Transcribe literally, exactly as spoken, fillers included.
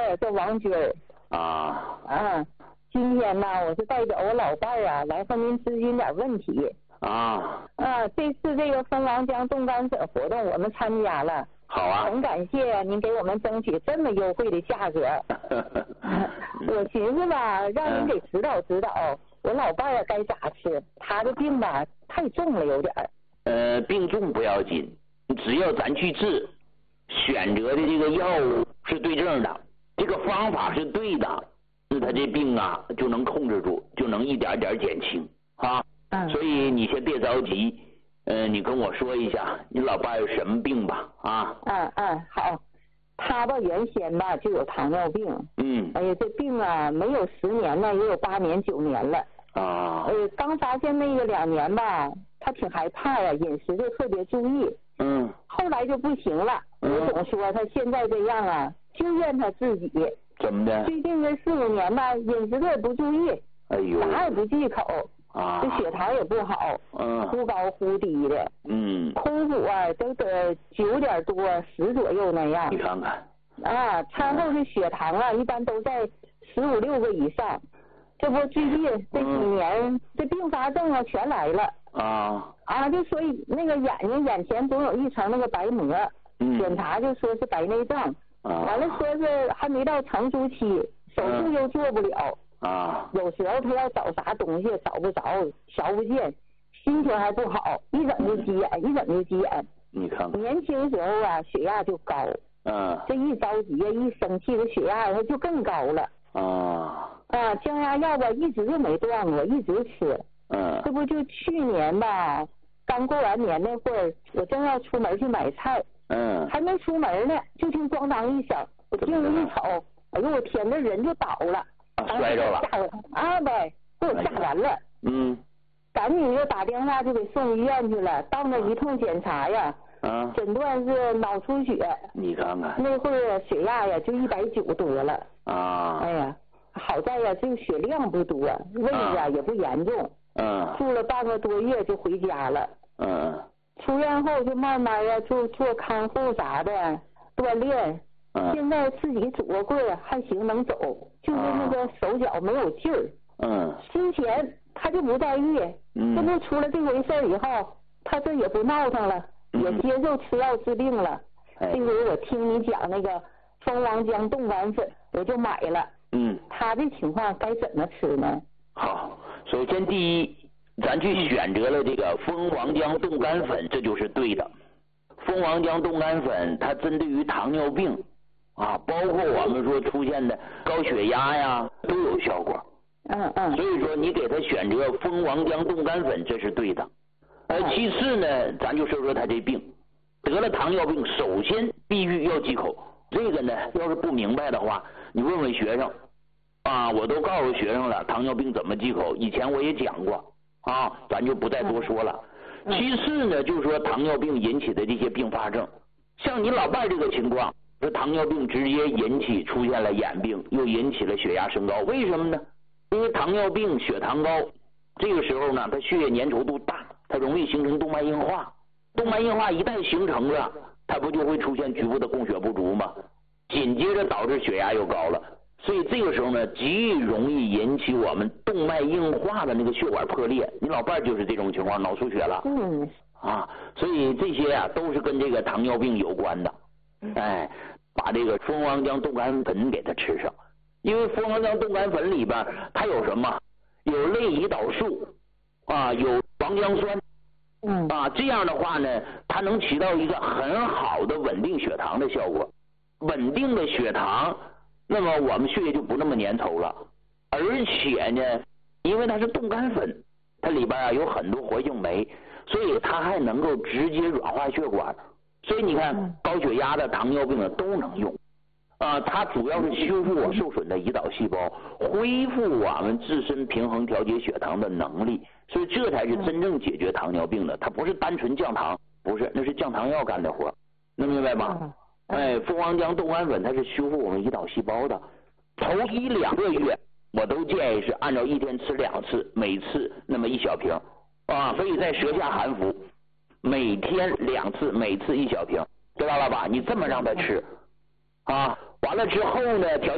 儿叫王军儿。 啊。 啊，今天呢，我是代表我老伴儿啊来和您咨询点问题。 啊。 啊，这次这个蜂王浆冻干粉活动我们参加了。 好啊。 很感谢您给我们争取这么优惠的价格。我寻思吧，让您给指导指导，嗯、我老伴儿该咋吃？他的病吧太重了，有点儿。 呃，病重不要紧，只要咱去治，选择的这个药物是对症的，这个方法是对的，那他这病啊就能控制住，就能一点点减轻啊。 嗯。 所以你先别着急。呃，你跟我说一下，你老爸有什么病吧？啊， 嗯嗯，好，他吧原先吧就有糖尿病， 嗯， 哎呀，这病啊没有十年呢，也有八年九年了， 啊， 呃，刚发现那个两年吧，他挺害怕呀，饮食就特别注意， 嗯， 后来就不行了， 嗯、 我总说他现在这样啊，就怨他自己， 怎么的？ 最近这四五年吧，饮食他也不注意， 哎呦， 啥也不忌口。 啊， 这血糖也不好， 嗯， 忽高忽低的， 嗯， 空腹啊都得九点多十左右那样。 你看看， 啊，餐后的血糖啊，一般都在十五六个以上。这不最近这几年、嗯、这并发症啊全来了。 啊啊，就所以那个眼睛眼前总有一层那个白膜， 嗯， 检查就说是白内障， 啊， 完了说是还没到成熟期，手术又做不了。 嗯啊， 有时候他要找啥东西找不着，瞧不见，心情还不好，一整就急眼，一整就急眼。 你看看， 年轻时候啊，血压就高， 嗯， 这一着急啊，一生气，这血压它就更高了。 啊， 啊，降压药吧，一直就没断过，一直吃。 嗯， 这不就去年吧，刚过完年那会儿，我正要出门去买菜， 嗯， 还没出门呢，就听咣当一响，我镜子一瞅，哎呦我天，这人就倒了。 啊、摔着了啊呗，给我吓完了。 嗯， 赶紧就打电话就给送医院去了，到那一通检查呀， 啊， 诊断是脑出血。 你看看， 那会儿血压呀就一百九多了。 啊， 哎呀，好在呀这个血量不多，位置啊也不严重。 嗯， 住了半个多月就回家了。 嗯， 出院后就慢慢呀做做看护啥的，锻炼。现在自己拄个棍儿还行，能走，就是那个手脚没有劲儿。 嗯。 之前他就不在意， 嗯。 这不出了这回事儿以后，他这也不闹腾了， 嗯、 也接受吃药治病了。 哎、 这回我听你讲那个蜂王浆冻干粉，我就买了。 嗯。 他这情况该怎么吃呢？ 好，首先第一，咱去选择了这个蜂王浆冻干粉，这就是对的。蜂王浆冻干粉它针对于糖尿病。啊，包括我们说出现的高血压呀，都有效果。 嗯嗯。 所以说你给他选择蜂王浆冻干粉，这是对的。呃，其次呢，咱就说说他这病，得了糖尿病，首先必须要忌口。这个呢，要是不明白的话，你问问学生。啊，我都告诉学生了，糖尿病怎么忌口，以前我也讲过啊，咱就不再多说了。 嗯、 其次呢，就是说糖尿病引起的这些并发症，像你老伴这个情况。这糖尿病直接引起出现了眼病，又引起了血压升高，为什么呢？因为糖尿病血糖高，这个时候呢，它血液粘稠度大，它容易形成动脉硬化。动脉硬化一旦形成了，它不就会出现局部的供血不足吗？紧接着导致血压又高了，所以这个时候呢，极容易引起我们动脉硬化的那个血管破裂。你老伴就是这种情况，脑出血了。 嗯。 啊，所以这些啊都是跟这个糖尿病有关的。哎，把这个蜂王浆冻干粉给它吃上，因为蜂王浆冻干粉里边它有什么？有类胰岛素啊，有防浆酸， 嗯啊，这样的话呢，它能起到一个很好的稳定血糖的效果。稳定的血糖，那么我们血液就不那么粘稠了，而且呢，因为它是冻干粉，它里边啊有很多活性酶，所以它还能够直接软化血管。所以你看，高血压的、糖尿病的都能用，啊，它主要是修复我受损的胰岛细胞，恢复我们自身平衡调节血糖的能力，所以这才是真正解决糖尿病的。它不是单纯降糖，不是，那是降糖药干的活，能明白吗？哎，蜂王浆冻干粉它是修复我们胰岛细胞的。头一两个月，我都建议是按照一天吃两次，每次那么一小瓶，啊，所以在舌下含服。每天两次，每次一小瓶，知道了吧？你这么让他吃，啊，完了之后呢，调。